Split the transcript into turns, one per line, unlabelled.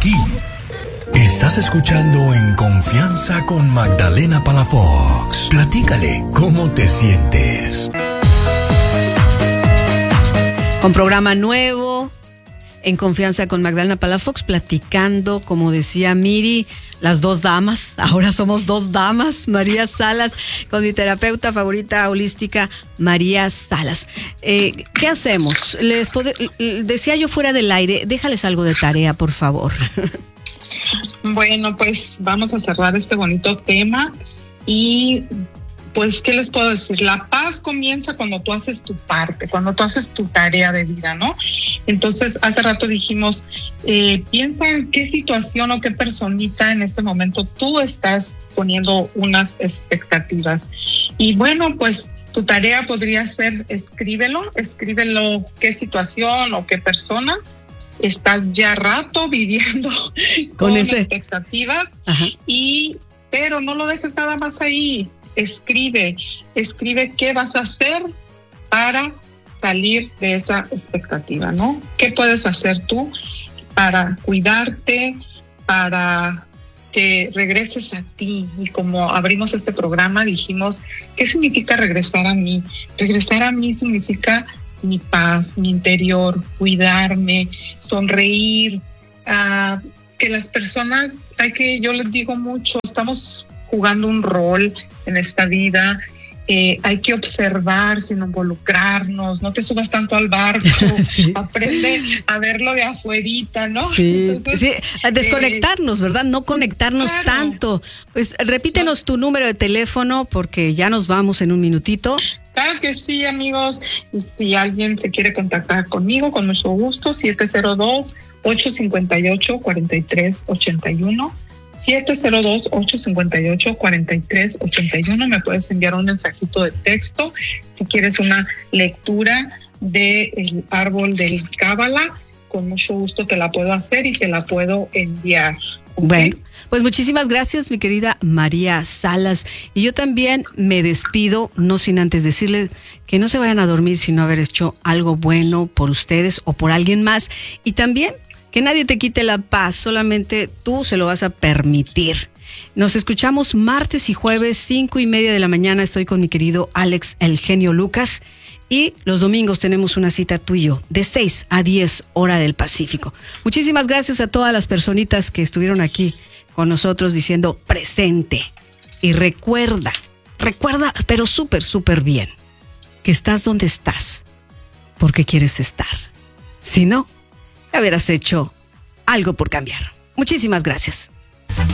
aquí. Estás escuchando En Confianza con Magdalena Palafox. Platícale cómo te sientes.
Con programa nuevo, En Confianza con Magdalena Palafox, platicando, como decía Miri, las dos damas. Ahora somos dos damas, María Salas, con mi terapeuta favorita holística, María Salas. ¿Qué hacemos? Decía yo fuera del aire, déjales algo de tarea, por favor.
Bueno, pues vamos a cerrar este bonito tema y pues, ¿qué les puedo decir? La paz comienza cuando tú haces tu parte, cuando tú haces tu tarea de vida, ¿no? Entonces, hace rato dijimos, piensa en qué situación o qué personita en este momento tú estás poniendo unas expectativas. Y bueno, pues tu tarea podría ser, escríbelo qué situación o qué persona estás ya rato viviendo con expectativas. Ajá. Pero no lo dejes nada más ahí. Escribe qué vas a hacer para salir de esa expectativa, ¿no? ¿Qué puedes hacer tú para cuidarte, para que regreses a ti? Y como abrimos este programa, dijimos, ¿qué significa regresar a mí? Regresar a mí significa mi paz, mi interior, cuidarme, sonreír, que las personas, yo les digo mucho, estamos jugando un rol en esta vida, hay que observar sin involucrarnos, no te subas tanto al barco, sí. Aprende a verlo de afuerita, ¿no?
Sí, entonces, sí, a desconectarnos, ¿verdad? No conectarnos tanto. Pues repítenos tu número de teléfono porque ya nos vamos en un minutito.
Claro que sí, amigos. Y si alguien se quiere contactar conmigo, con mucho gusto, 702-858-4381. 702-858-4381. Me puedes enviar un mensajito de texto. Si quieres una lectura del árbol del Cábala, con mucho gusto te la puedo hacer y te la puedo enviar. ¿Okay?
Bueno, pues muchísimas gracias, mi querida María Salas. Y yo también me despido, no sin antes decirles que no se vayan a dormir sin no haber hecho algo bueno por ustedes o por alguien más. Y también que nadie te quite la paz, solamente tú se lo vas a permitir. Nos escuchamos martes y jueves, 5:30 de la mañana. Estoy con mi querido Alex El Genio Lucas. Y los domingos tenemos una cita tú y yo, de 6 a 10 hora del Pacífico. Muchísimas gracias a todas las personitas que estuvieron aquí con nosotros diciendo presente. Y recuerda, pero súper bien, que estás donde estás, porque quieres estar. Si no, habrás hecho algo por cambiar. Muchísimas gracias.